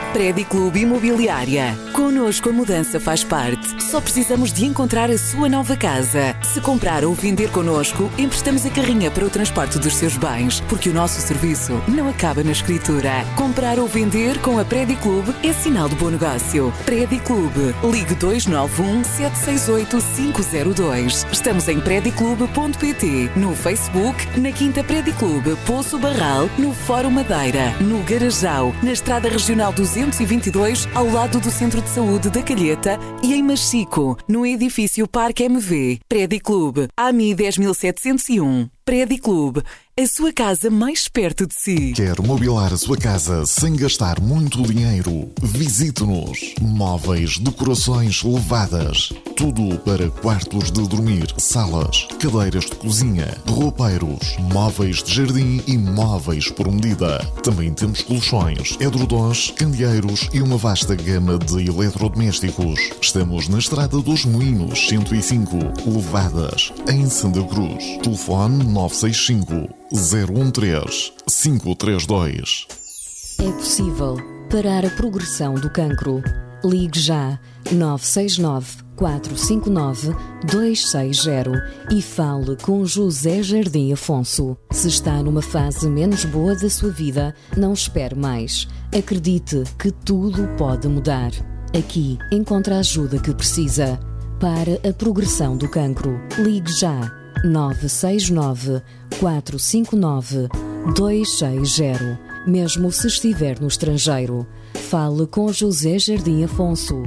Prédiclube Imobiliária. Connosco a mudança faz parte. Só precisamos de encontrar a sua nova casa. Se comprar ou vender connosco, emprestamos a carrinha para o transporte dos seus bens, porque o nosso serviço não acaba na escritura. Comprar ou vender com a Prédiclube é sinal de bom negócio. Prédiclube. Ligue 291 768 502. Estamos em prediclube.pt, no Facebook, na Quinta Prédiclube, Poço Barral, no Fórum Madeira, no Garajal, na Estrada Regional 222, ao lado do Centro de Saúde da Calheta e em Machico, no edifício Parque MV. Prédiclube, AMI 10701. Prédiclube, a sua casa mais perto de si. Quer mobilar a sua casa sem gastar muito dinheiro? Visite-nos. Móveis, decorações levadas. Tudo para quartos de dormir, salas, cadeiras de cozinha, roupeiros, móveis de jardim e móveis por medida. Também temos colchões, edredons, candeeiros e uma vasta gama de eletrodomésticos. Estamos na Estrada dos Moinhos, 105, Levadas, em Santa Cruz. Telefone 965 013 532. É possível parar a progressão do cancro. Ligue já 969 459 260 e fale com José Jardim Afonso. Se está numa fase menos boa da sua vida, não espere mais. Acredite que tudo pode mudar. Aqui encontra a ajuda que precisa para a progressão do cancro. Ligue já 969 459 260. Mesmo se estiver no estrangeiro, fale com José Jardim Afonso.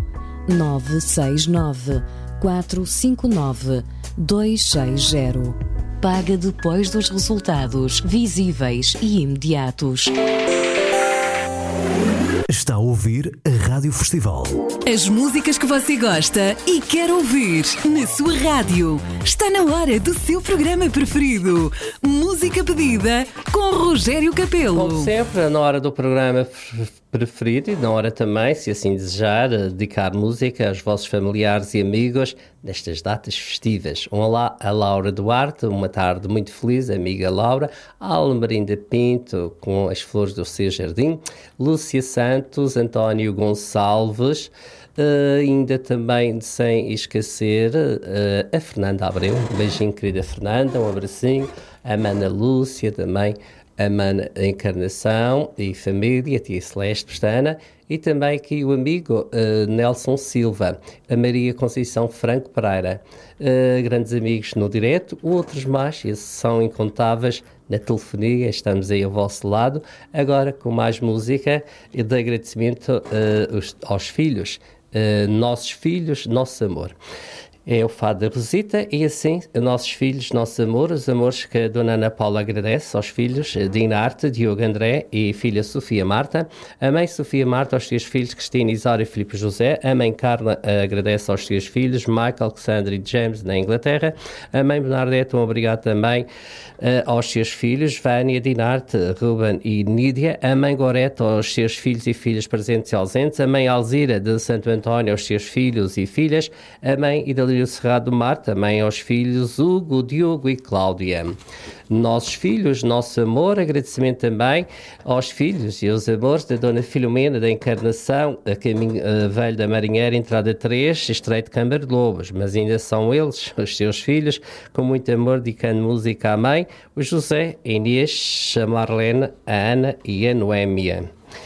969 459 260. Paga depois dos resultados visíveis e imediatos. Está a ouvir a Rádio Festival. As músicas que você gosta e quer ouvir na sua rádio. Está na hora do seu programa preferido. Música pedida com Rogério Capelo. Como sempre, na hora do programa preferido e na hora também, se assim desejar, dedicar música aos vossos familiares e amigos nestas datas festivas. Um olá a Laura Duarte, uma tarde muito feliz, amiga Laura, a Almerinda Pinto com as flores do seu jardim, Lúcia Santos, António Gonçalves, ainda também sem esquecer a Fernanda Abreu, um beijinho querida Fernanda, um abracinho, a Mana Lúcia também, a Mana Encarnação e família, a tia Celeste Pestana e também aqui o amigo Nelson Silva, a Maria Conceição Franco Pereira, grandes amigos no direto, outros mais, esses são incontáveis na telefonia, estamos aí ao vosso lado, agora com mais música e de agradecimento aos filhos, nossos filhos, nosso amor. É o fado da Rosita e assim, nossos filhos, nosso amor, os amores que a dona Ana Paula agradece aos filhos, Dina Arte, Diogo André e filha Sofia Marta, a mãe Sofia Marta aos seus filhos Cristina, Isaura e Filipe José, a mãe Carla agradece aos seus filhos Michael, Alexandre e James na Inglaterra, a mãe Bernadette, obrigado também aos seus filhos Vânia, Dinarte, Ruben e Nídia, a mãe Gorete aos seus filhos e filhas presentes e ausentes, a mãe Alzira de Santo António aos seus filhos e filhas, a mãe Idalírio Cerrado Mar, também aos filhos Hugo, Diogo e Cláudia. Nossos filhos, nosso amor, agradecimento também aos filhos e aos amores da Dona Filomena da Encarnação, a caminho velho da Marinheira, entrada 3, Estreito de Câmara de Lobos, mas ainda são eles, os seus filhos, com muito amor, dedicando música à mãe, o José, a Inês, a Marlene, a Ana e a Noémia.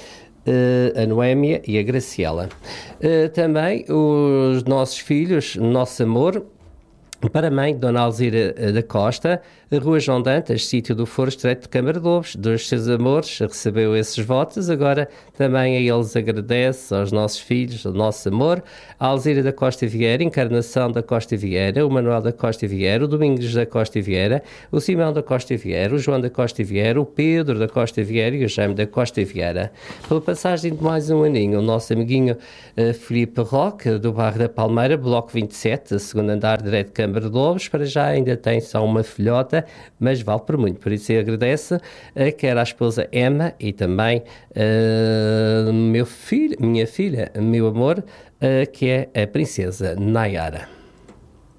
A Noémia e a Graciela. Também os nossos filhos, nosso amor, para a mãe, Dona Alzira da Costa, Rua João Dantas, sítio do Foro, Estreito de Câmara de Lobos, dos seus amores, recebeu esses votos, agora também a eles agradece, aos nossos filhos, ao nosso amor, a Alzira da Costa Vieira, Encarnação da Costa Vieira, o Manuel da Costa Vieira, o Domingos da Costa Vieira, o Simão da Costa Vieira, o João da Costa Vieira, o Pedro da Costa Vieira e o Jaime da Costa Vieira. Pela passagem de mais um aninho, o nosso amiguinho Filipe Roque, do bairro da Palmeira, Bloco 27, segundo andar, direito de Câmara de Lobos, para já ainda tem só uma filhota, mas vale por muito, por isso agradece quer à esposa Emma e também minha filha, meu amor, que é a princesa Nayara.